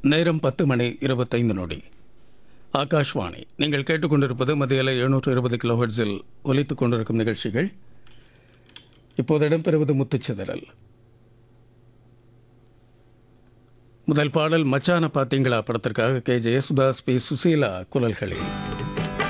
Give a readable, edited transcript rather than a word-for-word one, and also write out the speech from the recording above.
நேரம் 10:25. ஆகாஷ்வாணி. நீங்கள் கேட்டுக்கொண்டிருப்பது மத்தியில் 720 கிலோஹெர்ட்ஸில் ஒலித்துக் கொண்டிருக்கும் நிகழ்ச்சிகள். இப்போது இடம்பெறுவது முத்துச்சிதறல். முதல் பாடல் மச்சான பாத்தீங்களா படத்திற்காக கே. ஜெயசுதாஸ், பி. சுசீலா குரல்களில்.